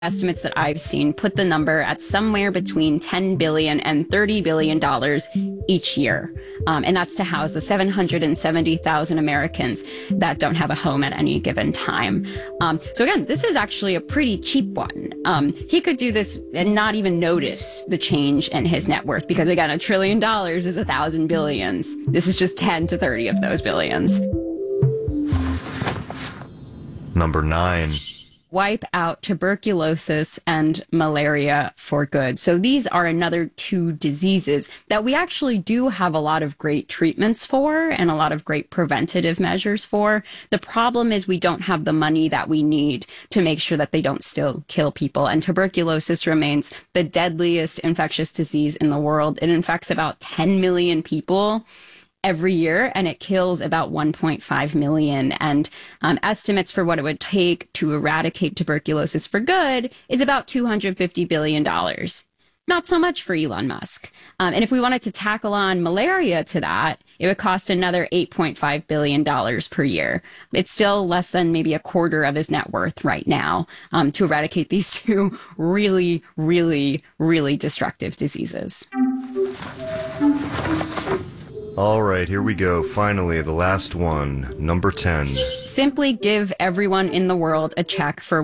Estimates that I've seen put the number at somewhere between $10 billion and $30 billion each year. And that's to house the 770,000 Americans that don't have a home at any given time. So again, this is actually a pretty cheap one. He could do this and not even notice the change in his net worth because again, $1 trillion is 1,000 billions. This is just 10 to 30 of those billions. Number 9. Wipe out tuberculosis and malaria for good. So these are another two diseases that we actually do have a lot of great treatments for and a lot of great preventative measures for. The problem is we don't have the money that we need to make sure that they don't still kill people. And tuberculosis remains the deadliest infectious disease in the world. It infects about 10 million people every year, and it kills about 1.5 million. And estimates for what it would take to eradicate tuberculosis for good is about $250 billion. Not so much for Elon Musk. And if we wanted to tackle on malaria to that, it would cost another $8.5 billion per year. It's still less than maybe a quarter of his net worth right now to eradicate these two really, really, really destructive diseases. All right, here we go. Finally, the last one, number 10. Simply give everyone in the world a check for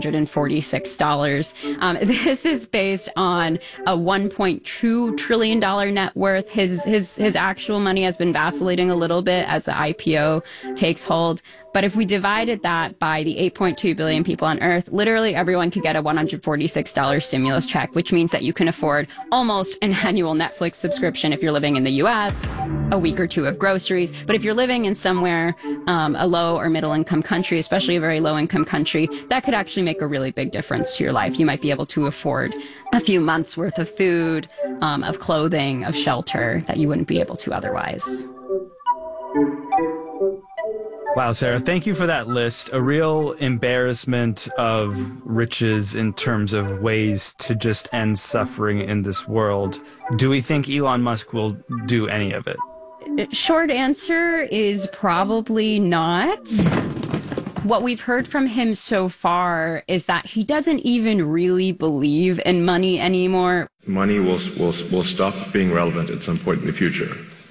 $146. This is based on a $1.2 trillion net worth. His actual money has been vacillating a little bit as the IPO takes hold. But if we divided that by the 8.2 billion people on Earth, literally everyone could get a $146 stimulus check, which means that you can afford almost an annual Netflix subscription if you're living in the US, a week or two of groceries. But if you're living in somewhere, a low or middle income country, especially a very low income country, that could actually make a really big difference to your life. You might be able to afford a few months worth of food, of clothing, of shelter that you wouldn't be able to otherwise. Wow, Sarah, thank you for that list. A real embarrassment of riches in terms of ways to just end suffering in this world. Do we think Elon Musk will do any of it? Short answer is probably not. What we've heard from him so far is that he doesn't even really believe in money anymore. Money will stop being relevant at some point in the future.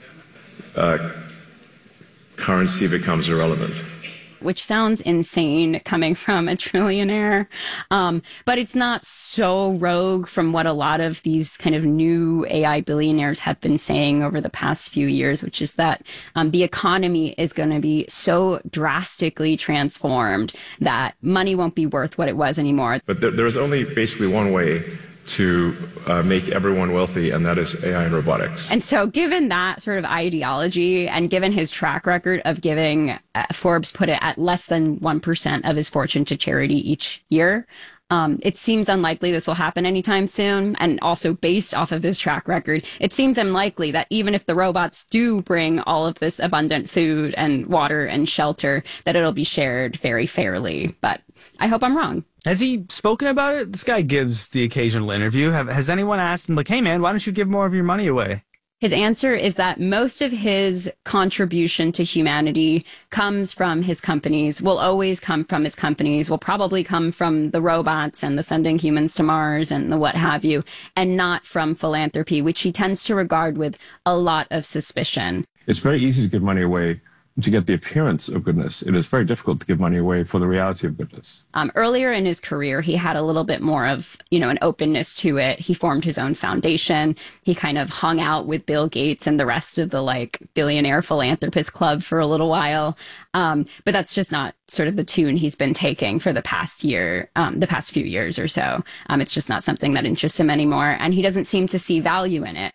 Currency becomes irrelevant. Which sounds insane coming from a trillionaire. But it's not so rogue from what a lot of these kind of new AI billionaires have been saying over the past few years, which is that the economy is going to be so drastically transformed that money won't be worth what it was anymore. But there is only basically one way to make everyone wealthy, and that is AI and robotics. And so given that sort of ideology and given his track record of giving, Forbes put it at less than 1% of his fortune to charity each year, it seems unlikely this will happen anytime soon. And also based off of this track record, it seems unlikely that even if the robots do bring all of this abundant food and water and shelter, that it'll be shared very fairly. But I hope I'm wrong. Has he spoken about it? This guy gives the occasional interview. Has anyone asked him, like, hey, man, why don't you give more of your money away? His answer is that most of his contribution to humanity comes from his companies, will always come from his companies, will probably come from the robots and the sending humans to Mars and the what have you, and not from philanthropy, which he tends to regard with a lot of suspicion. It's very easy to give money away to get the appearance of goodness. It is very difficult to give money away for the reality of goodness. Earlier in his career, he had a little bit more of, an openness to it. He formed his own foundation. He kind of hung out with Bill Gates and the rest of the billionaire philanthropist club for a little while. But that's just not sort of the tune he's been taking for the past few years or so. It's just not something that interests him anymore. And he doesn't seem to see value in it.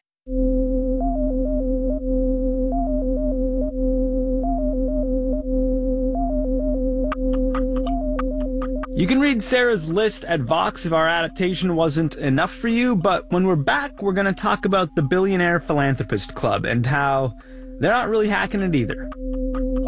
You can read Sarah's list at Vox if our adaptation wasn't enough for you, but when we're back, we're going to talk about the Billionaire Philanthropist Club and how they're not really hacking it either.